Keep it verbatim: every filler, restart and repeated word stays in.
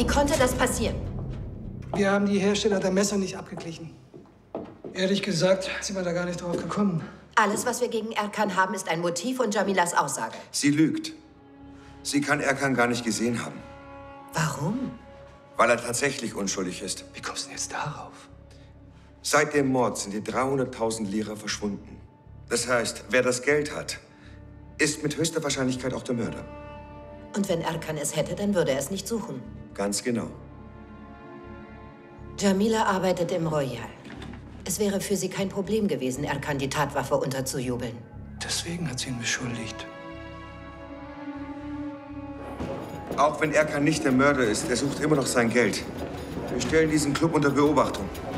Wie konnte das passieren? Wir haben die Hersteller der Messer nicht abgeglichen. Ehrlich gesagt sind wir da gar nicht drauf gekommen. Alles, was wir gegen Erkan haben, ist ein Motiv und Jamilas Aussage. Sie lügt. Sie kann Erkan gar nicht gesehen haben. Warum? Weil er tatsächlich unschuldig ist. Wie kommst du denn jetzt darauf? Seit dem Mord sind die dreihunderttausend Lira verschwunden. Das heißt, wer das Geld hat, ist mit höchster Wahrscheinlichkeit auch der Mörder. Und wenn Erkan es hätte, dann würde er es nicht suchen. Ganz genau. Jamila arbeitet im Royal. Es wäre für sie kein Problem gewesen, Erkan die Tatwaffe unterzujubeln. Deswegen hat sie ihn beschuldigt. Auch wenn Erkan nicht der Mörder ist, er sucht immer noch sein Geld. Wir stellen diesen Club unter Beobachtung.